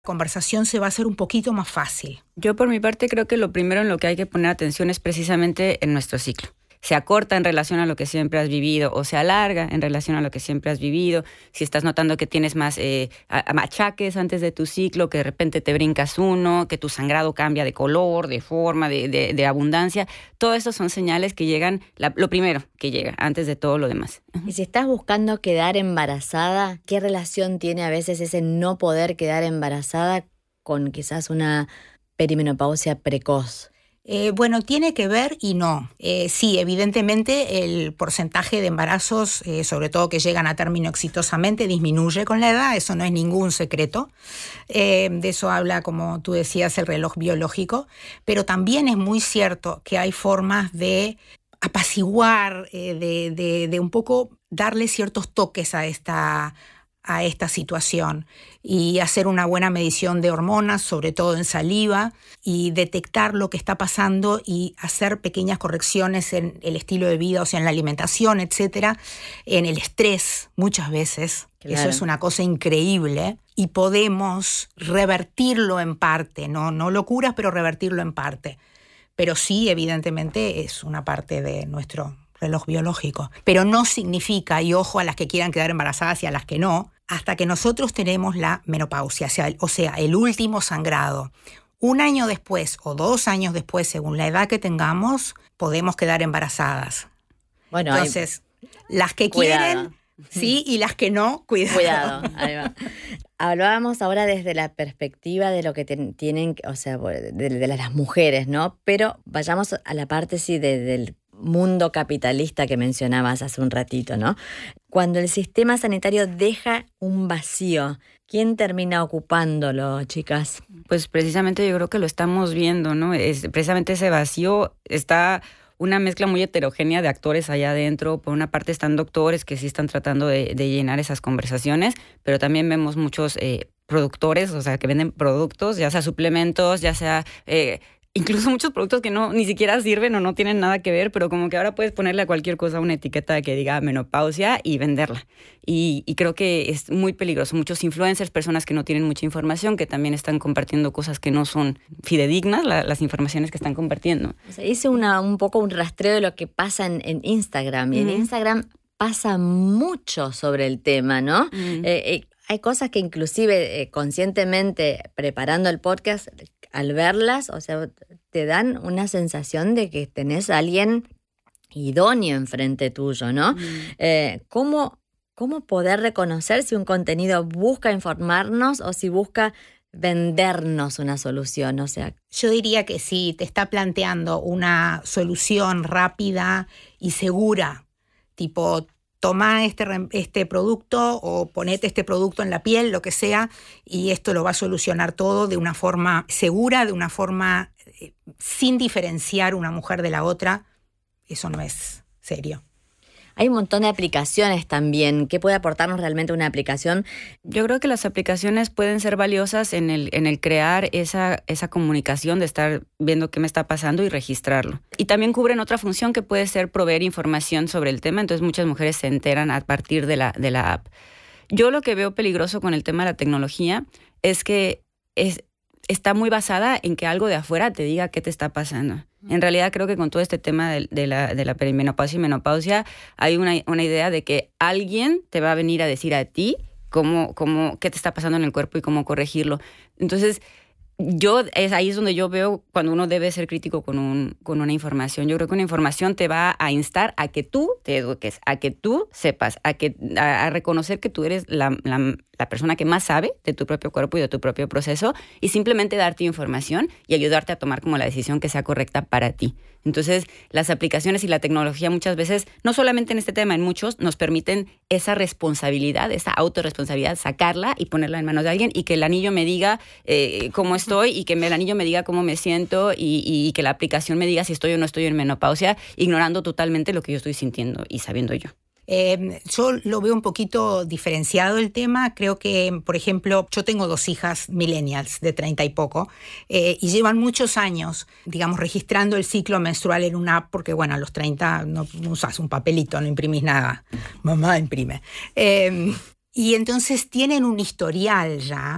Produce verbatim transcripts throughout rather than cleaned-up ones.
conversación se va a hacer un poquito más fácil. Yo por mi parte creo que lo primero en lo que hay que poner atención es precisamente en nuestro ciclo. Se acorta en relación a lo que siempre has vivido o se alarga en relación a lo que siempre has vivido. Si estás notando que tienes más eh, achaques antes de tu ciclo, que de repente te brincas uno, que tu sangrado cambia de color, de forma, de, de, de abundancia, todo eso son señales que llegan, la, lo primero que llega antes de todo lo demás. Y si estás buscando quedar embarazada, ¿qué relación tiene a veces ese no poder quedar embarazada con quizás una perimenopausia precoz? Eh, bueno, tiene que ver y no. Eh, sí, evidentemente el porcentaje de embarazos, eh, sobre todo que llegan a término exitosamente, disminuye con la edad, eso no es ningún secreto. Eh, de eso habla, como tú decías, el reloj biológico, pero también es muy cierto que hay formas de apaciguar, eh, de, de, de un poco darle ciertos toques a esta a esta situación y hacer una buena medición de hormonas, sobre todo en saliva, y detectar lo que está pasando y hacer pequeñas correcciones en el estilo de vida, o sea, en la alimentación, etcétera, en el estrés muchas veces. Claro. Eso es una cosa increíble y podemos revertirlo en parte, no, no locuras, pero revertirlo en parte. Pero sí, evidentemente, es una parte de nuestro reloj biológico. Pero no significa, y ojo a las que quieran quedar embarazadas y a las que no, hasta que nosotros tenemos la menopausia, o sea, o sea, el último sangrado. Un año después o dos años después, según la edad que tengamos, podemos quedar embarazadas. Bueno, entonces, hay... las que Cuidado. quieren, sí, y las que no, cuidado. Cuidado, ahí va. Hablábamos ahora desde la perspectiva de lo que ten, tienen, o sea, de, de, de las mujeres, ¿no? Pero vayamos a la parte, sí, de, del mundo capitalista que mencionabas hace un ratito, ¿no? Cuando el sistema sanitario deja un vacío, ¿quién termina ocupándolo, chicas? Pues precisamente yo creo que lo estamos viendo, ¿no? Es, precisamente ese vacío está una mezcla muy heterogénea de actores allá adentro. Por una parte están doctores que sí están tratando de, de llenar esas conversaciones, pero también vemos muchos eh, productores, o sea, que venden productos, ya sea suplementos, ya sea... Eh, Incluso muchos productos que no ni siquiera sirven o no tienen nada que ver, pero como que ahora puedes ponerle a cualquier cosa una etiqueta que diga menopausia y venderla. Y, y creo que es muy peligroso. Muchos influencers, personas que no tienen mucha información, que también están compartiendo cosas que no son fidedignas, la, las informaciones que están compartiendo. O sea, hice una, un poco un rastreo de lo que pasa en, en Instagram. Y mm. en Instagram pasa mucho sobre el tema, ¿no? Mm. Eh, eh, hay cosas que inclusive eh, conscientemente preparando el podcast... Al verlas, o sea, te dan una sensación de que tenés a alguien idóneo enfrente tuyo, ¿no? Mm. Eh, ¿cómo, ¿Cómo poder reconocer si un contenido busca informarnos o si busca vendernos una solución? O sea, yo diría que sí, te está planteando una solución rápida y segura, tipo... Toma este, este producto o ponete este producto en la piel, lo que sea, y esto lo va a solucionar todo de una forma segura, de una forma eh, sin diferenciar una mujer de la otra. Eso no es serio. Hay un montón de aplicaciones también. ¿Qué puede aportarnos realmente una aplicación? Yo creo que las aplicaciones pueden ser valiosas en el, en el crear esa, esa comunicación de estar viendo qué me está pasando y registrarlo. Y también cubren otra función que puede ser proveer información sobre el tema, entonces muchas mujeres se enteran a partir de la, de la app. Yo lo que veo peligroso con el tema de la tecnología es que es, está muy basada en que algo de afuera te diga qué te está pasando. En realidad creo que con todo este tema de, de, la, de la perimenopausia y menopausia hay una, una idea de que alguien te va a venir a decir a ti cómo, cómo, qué te está pasando en el cuerpo y cómo corregirlo. Entonces, yo es ahí es donde yo veo cuando uno debe ser crítico con, un, con una información. Yo creo que una información te va a instar a que tú te eduques, a que tú sepas, a, que, a, a reconocer que tú eres la, la, la persona que más sabe de tu propio cuerpo y de tu propio proceso y simplemente darte información y ayudarte a tomar como la decisión que sea correcta para ti. Entonces, las aplicaciones y la tecnología muchas veces, no solamente en este tema, en muchos, nos permiten esa responsabilidad, esa autorresponsabilidad, sacarla y ponerla en manos de alguien y que el anillo me diga eh, cómo estoy y que el anillo me diga cómo me siento y, y que la aplicación me diga si estoy o no estoy en menopausia, ignorando totalmente lo que yo estoy sintiendo y sabiendo yo. Eh, yo lo veo un poquito diferenciado el tema. Creo que, por ejemplo, yo tengo dos hijas millennials de treinta y poco eh, y llevan muchos años, digamos, registrando el ciclo menstrual en una app porque, bueno, a los treinta no, no usas un papelito, no imprimís nada. Mamá imprime. Eh, y entonces tienen un historial ya,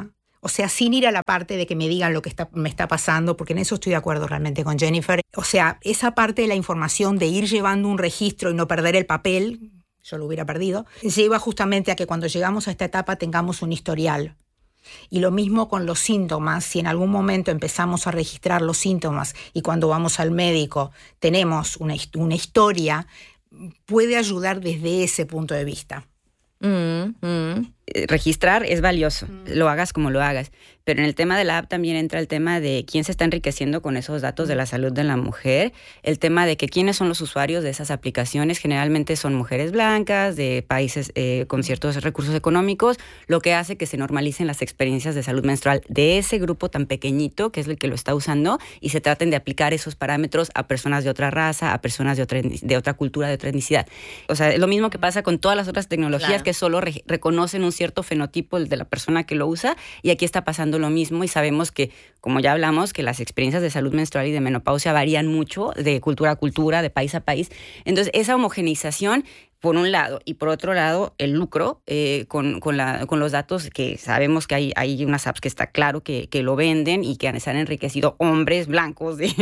O sea, sin ir a la parte de que me digan lo que está, me está pasando, porque en eso estoy de acuerdo realmente con Jennifer. O sea, esa parte de la información de ir llevando un registro y no perder el papel, yo lo hubiera perdido, lleva justamente a que cuando llegamos a esta etapa tengamos un historial. Y lo mismo con los síntomas, si en algún momento empezamos a registrar los síntomas y cuando vamos al médico tenemos una, una historia, puede ayudar desde ese punto de vista. Mm, mm. Registrar es valioso, mm. lo hagas como lo hagas, pero en el tema de la app también entra el tema de quién se está enriqueciendo con esos datos de la salud de la mujer, el tema de que quiénes son los usuarios de esas aplicaciones, generalmente son mujeres blancas, de países eh, con ciertos recursos económicos, lo que hace que se normalicen las experiencias de salud menstrual de ese grupo tan pequeñito que es el que lo está usando y se traten de aplicar esos parámetros a personas de otra raza, a personas de otra, de otra cultura, de otra etnicidad. O sea, es lo mismo que pasa con todas las otras tecnologías, claro, que solo re- reconocen un cierto fenotipo de la persona que lo usa, y aquí está pasando lo mismo y sabemos que, como ya hablamos, que las experiencias de salud menstrual y de menopausia varían mucho de cultura a cultura, de país a país. Entonces, esa homogeneización, por un lado, y por otro lado, el lucro eh, con, con, la, con los datos, que sabemos que hay, hay unas apps que está claro que, que lo venden y que se han enriquecido hombres blancos de,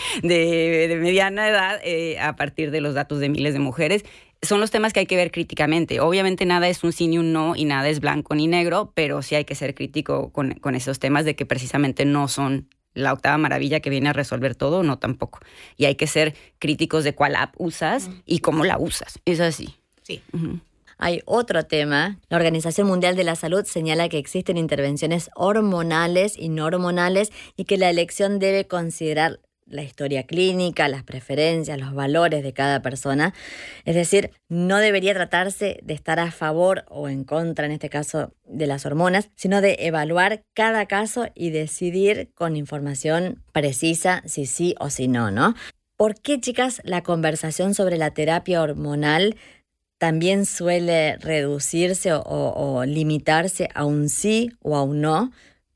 de, de mediana edad eh, a partir de los datos de miles de mujeres. Son los temas que hay que ver críticamente. Obviamente nada es un sí ni un no y nada es blanco ni negro, pero sí hay que ser crítico con, con esos temas de que precisamente no son la octava maravilla que viene a resolver todo, no tampoco. Y hay que ser críticos de cuál app usas y cómo la usas. Es así. Sí. Uh-huh. Hay otro tema. La Organización Mundial de la Salud señala que existen intervenciones hormonales y no hormonales y que la elección debe considerar la historia clínica, las preferencias, los valores de cada persona. Es decir, no debería tratarse de estar a favor o en contra, en este caso, de las hormonas, sino de evaluar cada caso y decidir con información precisa si sí o si no, ¿no? ¿Por qué, chicas, la conversación sobre la terapia hormonal también suele reducirse o, o, o limitarse a un sí o a un no,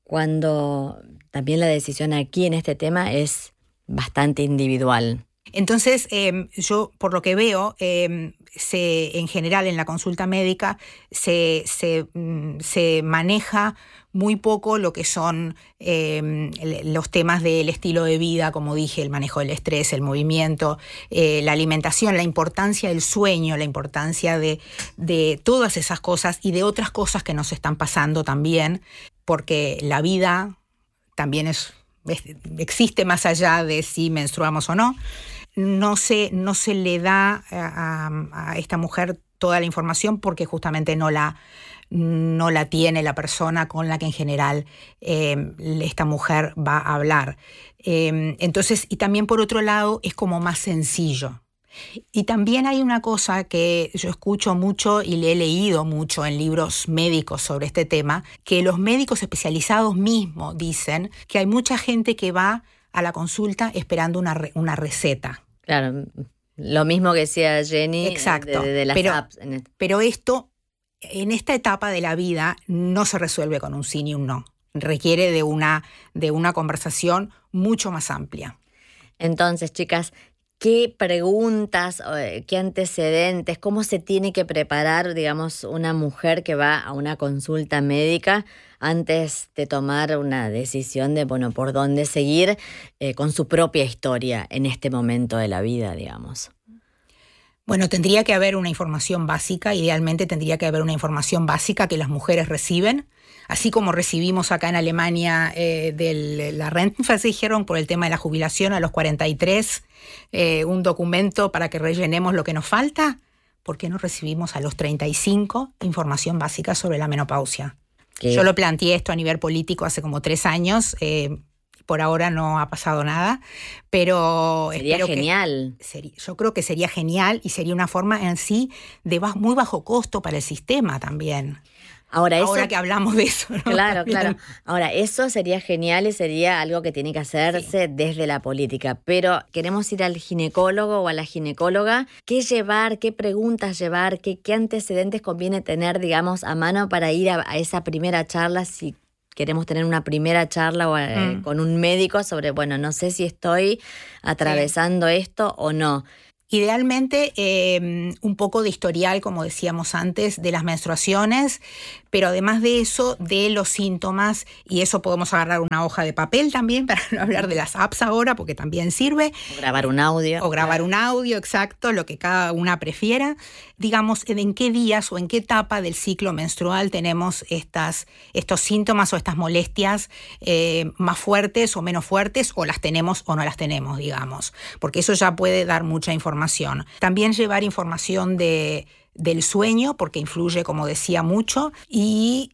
cuando también la decisión aquí en este tema es bastante individual? Entonces, eh, yo por lo que veo, eh, se, en general en la consulta médica se, se, se maneja muy poco lo que son eh, los temas del estilo de vida, como dije, el manejo del estrés, el movimiento, eh, la alimentación, la importancia del sueño, la importancia de, de todas esas cosas y de otras cosas que nos están pasando también, porque la vida también es... existe más allá de si menstruamos o no. No se, no se le da a, a esta mujer toda la información porque justamente no la, no la tiene la persona con la que en general eh, esta mujer va a hablar. Eh, entonces, y también por otro lado es como más sencillo. Y también hay una cosa que yo escucho mucho y le he leído mucho en libros médicos sobre este tema, que los médicos especializados mismos dicen que hay mucha gente que va a la consulta esperando una, re, una receta. Claro, lo mismo que decía Jenny. Exacto. de, de las pero, apps. En este. Pero esto, en esta etapa de la vida, no se resuelve con un sí ni un no. Requiere de una, de una conversación mucho más amplia. Entonces, chicas, ¿qué preguntas, qué antecedentes, cómo se tiene que preparar, digamos, una mujer que va a una consulta médica antes de tomar una decisión de, bueno, por dónde seguir eh, con su propia historia en este momento de la vida, digamos? Bueno, tendría que haber una información básica, idealmente tendría que haber una información básica que las mujeres reciben, así como recibimos acá en Alemania eh, de la Rentenversicherung por el tema de la jubilación a los cuarenta y tres, eh, un documento para que rellenemos lo que nos falta. ¿Por qué no recibimos a los treinta y cinco información básica sobre la menopausia? ¿Qué? Yo lo planteé esto a nivel político hace como tres años, eh, por ahora no ha pasado nada, pero sería espero genial. Que sería, yo creo que sería genial y sería una forma en sí de baj, muy bajo costo para el sistema también. Ahora, eso, Ahora que hablamos de eso, ¿no? Claro, También. claro. Ahora, eso sería genial y sería algo que tiene que hacerse sí. desde la política. Pero queremos ir al ginecólogo o a la ginecóloga. ¿Qué llevar? ¿Qué preguntas llevar? ¿Qué, qué antecedentes conviene tener, digamos, a mano para ir a, a esa primera charla si queremos tener una primera charla o, eh, mm. con un médico sobre, bueno, no sé si estoy atravesando sí. esto o no? Idealmente, eh, un poco de historial, como decíamos antes, de las menstruaciones, pero además de eso, de los síntomas, y eso podemos agarrar una hoja de papel también, para no hablar de las apps ahora, porque también sirve. O grabar un audio. O grabar un audio, exacto, lo que cada una prefiera. Digamos, en qué días o en qué etapa del ciclo menstrual tenemos estas, estos síntomas o estas molestias eh, más fuertes o menos fuertes, o las tenemos o no las tenemos, digamos, porque eso ya puede dar mucha información. También llevar información de, del sueño, porque influye, como decía, mucho, y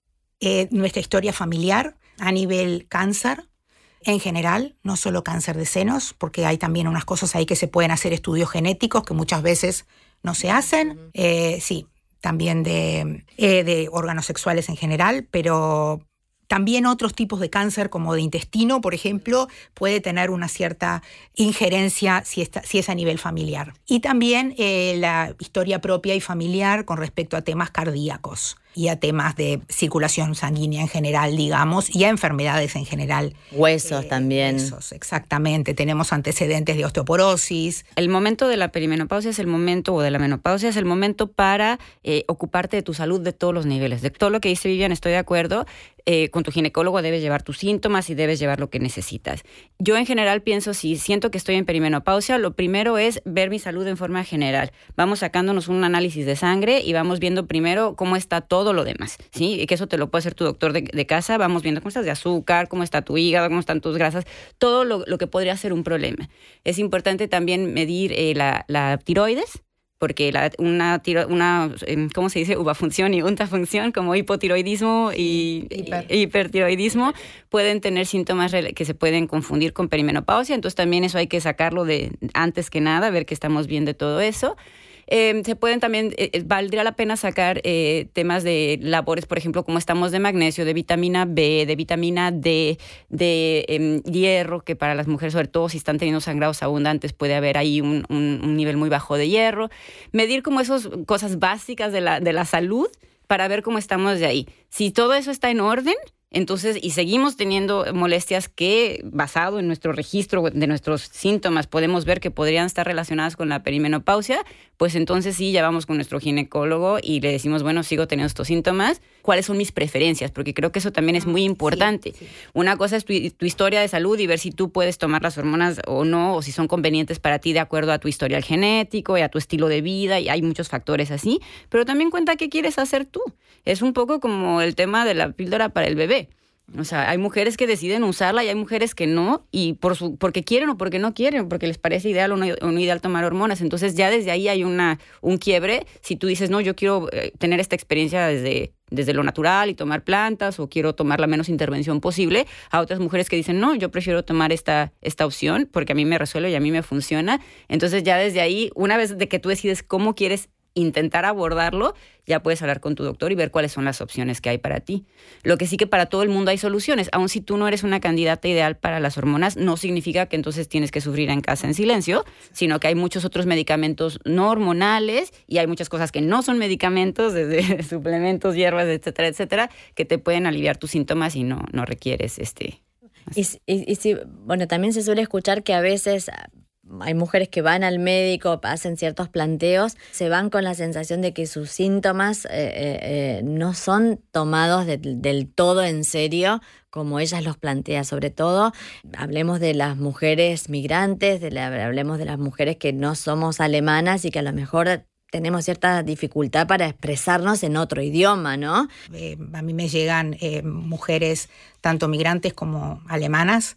eh, nuestra historia familiar a nivel cáncer en general, no solo cáncer de senos, porque hay también unas cosas ahí que se pueden hacer estudios genéticos que muchas veces no se hacen, eh, sí, también de, eh, de órganos sexuales en general, pero también otros tipos de cáncer, como de intestino, por ejemplo, puede tener una cierta injerencia si, está, si es a nivel familiar. Y también eh, la historia propia y familiar con respecto a temas cardíacos y a temas de circulación sanguínea en general, digamos, y a enfermedades en general. Huesos eh, también. Huesos, exactamente. Tenemos antecedentes de osteoporosis. El momento de la perimenopausia es el momento, o de la menopausia es el momento para eh, ocuparte de tu salud de todos los niveles. De todo lo que dice Vivian, estoy de acuerdo. Eh, con tu ginecólogo debes llevar tus síntomas y debes llevar lo que necesitas. Yo en general pienso, si siento que estoy en perimenopausia, lo primero es ver mi salud en forma general. Vamos sacándonos un análisis de sangre y vamos viendo primero cómo está todo lo demás, ¿sí? Y que eso te lo puede hacer tu doctor de, de casa. Vamos viendo cómo estás de azúcar, cómo está tu hígado, cómo están tus grasas, todo lo, lo que podría ser un problema. Es importante también medir eh, la, la tiroides, porque la, una, tiro, una, ¿cómo se dice? Uvafunción y untafunción, como hipotiroidismo y Hiper. hipertiroidismo, pueden tener síntomas que se pueden confundir con perimenopausia. Entonces también eso hay que sacarlo de antes que nada, ver que estamos bien de todo eso. Eh, se pueden también, eh, valdría la pena sacar eh, temas de labores, por ejemplo, como estamos de magnesio, de vitamina B, de vitamina D, de eh, hierro, que para las mujeres, sobre todo si están teniendo sangrados abundantes, puede haber ahí un, un, un nivel muy bajo de hierro. Medir como esas cosas básicas de la, de la salud para ver cómo estamos de ahí. Si todo eso está en orden, entonces, y seguimos teniendo molestias que, basado en nuestro registro de nuestros síntomas, podemos ver que podrían estar relacionadas con la perimenopausia, pues entonces sí, ya vamos con nuestro ginecólogo y le decimos, bueno, sigo teniendo estos síntomas, ¿cuáles son mis preferencias? Porque creo que eso también es muy importante. Sí, sí. Una cosa es tu, tu historia de salud y ver si tú puedes tomar las hormonas o no, o si son convenientes para ti de acuerdo a tu historial genético y a tu estilo de vida, y hay muchos factores así, pero también cuenta qué quieres hacer tú. Es un poco como el tema de la píldora para el bebé. O sea, hay mujeres que deciden usarla y hay mujeres que no, y por su, porque quieren o porque no quieren, porque les parece ideal o no, o no ideal tomar hormonas. Entonces ya desde ahí hay una, un quiebre. Si tú dices, no, yo quiero eh, tener esta experiencia desde, desde lo natural y tomar plantas, o quiero tomar la menos intervención posible, a otras mujeres que dicen, no, yo prefiero tomar esta, esta opción porque a mí me resuelve y a mí me funciona. Entonces ya desde ahí, una vez de que tú decides cómo quieres intentar abordarlo, ya puedes hablar con tu doctor y ver cuáles son las opciones que hay para ti. Lo que sí, que para todo el mundo hay soluciones. Aun si tú no eres una candidata ideal para las hormonas, no significa que entonces tienes que sufrir en casa en silencio, sino que hay muchos otros medicamentos no hormonales y hay muchas cosas que no son medicamentos, desde suplementos, hierbas, etcétera, etcétera, que te pueden aliviar tus síntomas y no, no requieres este... Y, y, y sí, bueno, también se suele escuchar que a veces hay mujeres que van al médico, hacen ciertos planteos, se van con la sensación de que sus síntomas eh, eh, no son tomados de, del todo en serio, como ellas los plantean. Sobre todo, hablemos de las mujeres migrantes, de la, hablemos de las mujeres que no somos alemanas y que a lo mejor tenemos cierta dificultad para expresarnos en otro idioma, ¿no? Eh, a mí me llegan eh, mujeres, tanto migrantes como alemanas,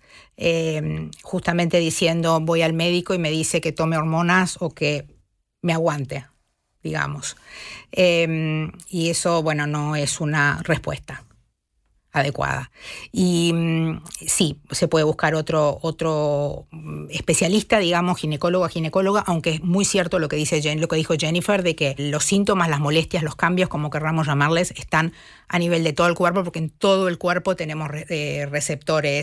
eh, justamente diciendo, voy al médico y me dice que tome hormonas o que me aguante, digamos. Eh, y eso, bueno, no es una respuesta adecuada. Y mm, sí, se puede buscar otro, otro especialista, digamos, ginecólogo a ginecóloga, aunque es muy cierto lo que dice Jen, lo que dijo Jennifer, de que los síntomas, las molestias, los cambios, como querramos llamarles, están a nivel de todo el cuerpo, porque en todo el cuerpo tenemos re, eh, receptores